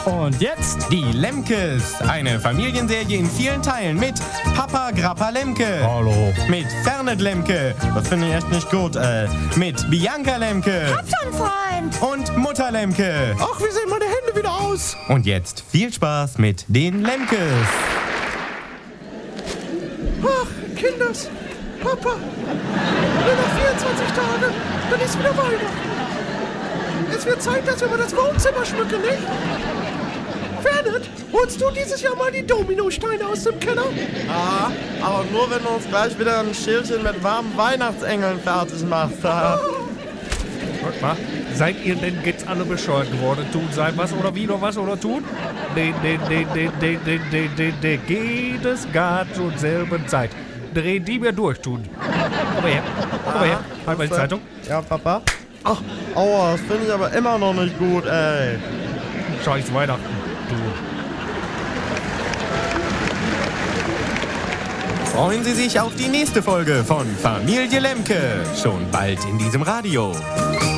Und jetzt die Lemkes. Eine Familienserie in vielen Teilen mit Papa Grappa Lemke. Hallo. Mit Fernet Lemke. Das finde ich echt nicht gut. Mit Bianca Lemke. Hab schon Freund. Und Mutter Lemke. Ach, wie sehen meine Hände wieder aus? Und jetzt viel Spaß mit den Lemkes. Ach, Kinders, Papa, nur noch 24 Tage, dann ist wieder Weihnachten. Es wird Zeit, dass wir mal das Wohnzimmer schmücken, nicht? Fernet, holst du dieses Jahr mal die Dominosteine aus dem Keller? Ah, aber nur wenn du uns gleich wieder ein Schälchen mit warmen Weihnachtsengeln fertig machst. Guck mal, seid ihr denn jetzt alle bescheuert geworden? Tun sein was oder wieder was oder tun? Nee. Geht es gar zur selben Zeit. Drehen die mir durch, tun. Komm her, halt mal die Zeitung. Ja, Papa? Ach, aua, das finde ich aber immer noch nicht gut, ey. Scheiß Weihnachten, du. Freuen Sie sich auf die nächste Folge von Familie Lemke. Schon bald in diesem Radio.